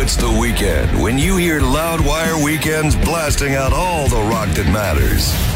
it's the weekend when you hear Loudwire Weekends blasting out all the rock that matters.